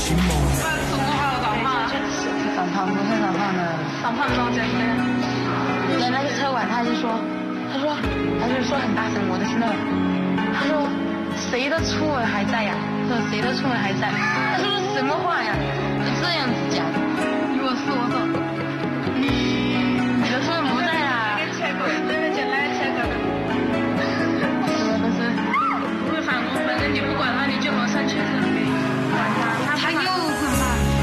长胖，不是长胖的， 长胖猫真的。 在那个车管，他就说很大声，我的是那个，他说谁的初吻还在呀？说谁的初吻还在？他说什么话？